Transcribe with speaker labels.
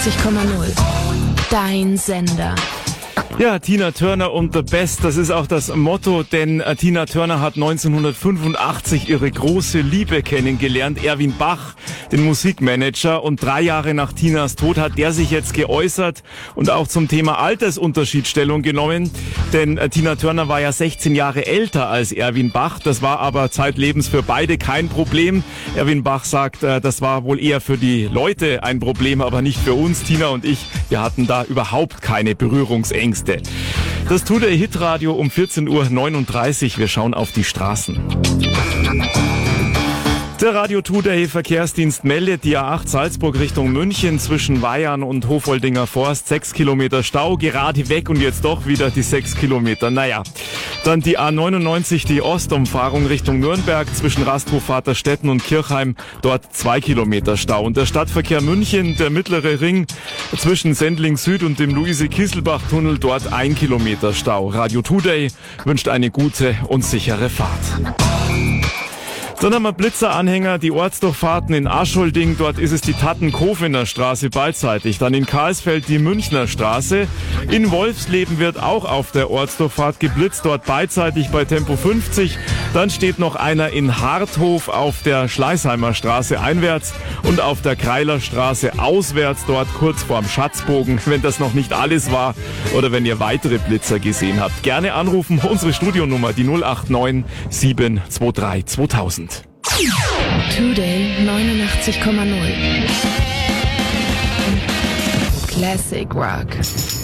Speaker 1: Dein Sender.
Speaker 2: Ja, Tina Turner und The Best, das ist auch das Motto, denn Tina Turner hat 1985 ihre große Liebe kennengelernt, Erwin Bach, den Musikmanager, und 3 Jahre nach Tinas Tod hat der sich jetzt geäußert und auch zum Thema Altersunterschied Stellung genommen, denn Tina Turner war ja 16 Jahre älter als Erwin Bach, das war aber zeitlebens für beide kein Problem. Erwin Bach sagt, das war wohl eher für die Leute ein Problem, aber nicht für uns. Tina und ich, wir hatten da überhaupt keine Berührungsängste. Das tut der Hitradio um 14:39 Uhr. Wir schauen auf die Straßen. Der Radio Today Verkehrsdienst meldet die A8 Salzburg Richtung München zwischen Weyarn und Hofoldinger Forst 6 Kilometer Stau, gerade weg und jetzt doch wieder die 6 Kilometer. Naja, dann die A99, die Ostumfahrung Richtung Nürnberg zwischen Rasthof Vaterstetten und Kirchheim, dort 2 Kilometer Stau. Und der Stadtverkehr München, der mittlere Ring zwischen Sendling Süd und dem Luise-Kieselbach-Tunnel, dort 1 Kilometer Stau. Radio Today wünscht eine gute und sichere Fahrt. Dann haben wir Blitzeranhänger, die Ortsdurchfahrten in Aschholding, dort ist es die Tatten-Kofener Straße beidseitig. Dann in Karlsfeld die Münchner Straße. In Wolfsleben wird auch auf der Ortsdurchfahrt geblitzt, dort beidseitig bei Tempo 50. Dann steht noch einer in Harthof auf der Schleißheimer Straße einwärts und auf der Kreiler Straße auswärts, dort kurz vorm Schatzbogen, wenn das noch nicht alles war oder wenn ihr weitere Blitzer gesehen habt. Gerne anrufen, unsere Studionummer, die 089 723 2000.
Speaker 1: Today 89,0. Classic Rock.